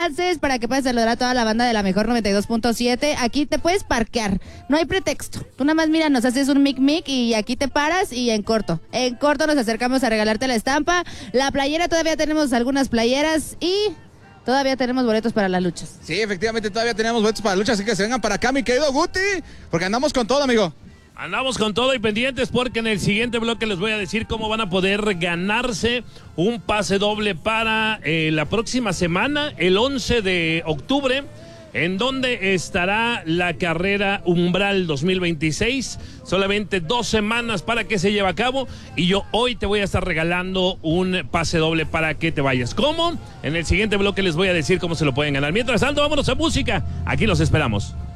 pases para que puedas saludar a toda la banda de la mejor 92.7. Aquí te puedes parquear, no hay pretexto. Tú nada más mira, nos haces un mic y aquí te paras y en corto nos acercamos a regalarte la estampa. La playera, todavía tenemos algunas playeras y todavía tenemos boletos para las luchas. Sí, efectivamente, todavía tenemos boletos para luchas, así que se vengan para acá, mi querido Guti, porque andamos con todo, amigo. Andamos con todo y pendientes porque en el siguiente bloque les voy a decir cómo van a poder ganarse un pase doble para la próxima semana, el 11 de octubre, en donde estará la carrera Umbral 2026. Solamente 2 semanas para que se lleve a cabo y yo hoy te voy a estar regalando un pase doble para que te vayas. ¿Cómo? En el siguiente bloque les voy a decir cómo se lo pueden ganar. Mientras tanto, vámonos a música. Aquí los esperamos.